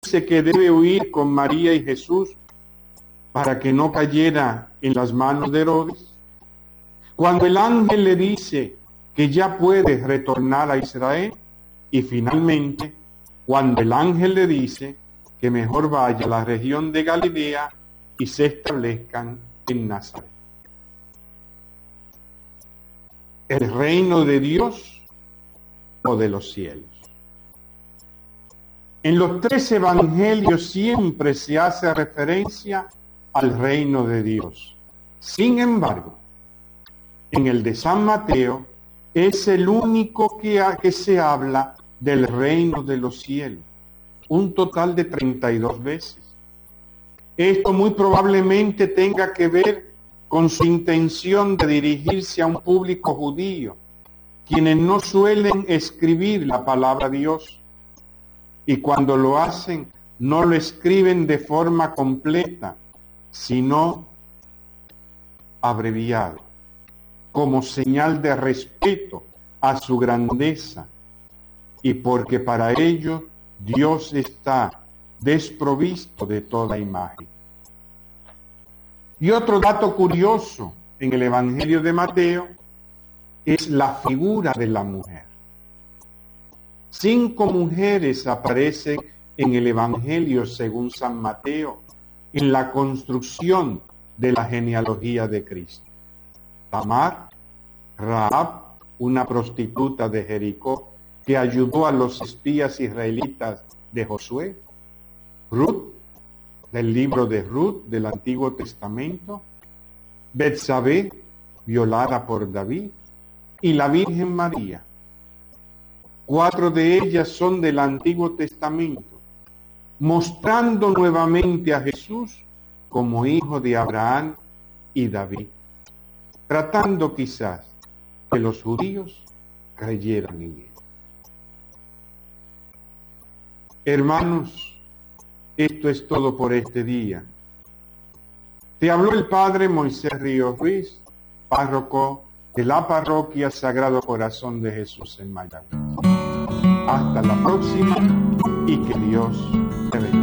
dice que debe huir con María y Jesús para que no cayera en las manos de Herodes. Cuando el ángel le dice que ya puede retornar a Israel, y finalmente cuando el ángel le dice que mejor vaya a la región de Galilea y se establezcan en Nazaret. ¿El reino de Dios o de los cielos? En los 3 evangelios siempre se hace referencia al reino de Dios. Sin embargo, en el de San Mateo es el único que se habla del reino de los cielos, un total de 32 veces. Esto muy probablemente tenga que ver con su intención de dirigirse a un público judío, quienes no suelen escribir la palabra Dios, y cuando lo hacen, no lo escriben de forma completa, sino abreviado, como señal de respeto a su grandeza, y porque para ello Dios está desprovisto de toda imagen. Y otro dato curioso en el Evangelio de Mateo es la figura de la mujer. 5 mujeres aparecen en el Evangelio según San Mateo en la construcción de la genealogía de Cristo. Tamar, Rahab, una prostituta de Jericó que ayudó a los espías israelitas de Josué, Ruth, del libro de Ruth del Antiguo Testamento, Betsabé, violada por David, y la Virgen María. 4 de ellas son del Antiguo Testamento, mostrando nuevamente a Jesús como hijo de Abraham y David, tratando quizás que los judíos creyeran en él. Hermanos, esto es todo por este día. Te habló el Padre Moisés Ríos Ruiz, párroco de la Parroquia Sagrado Corazón de Jesús en Mayagüez. Hasta la próxima y que Dios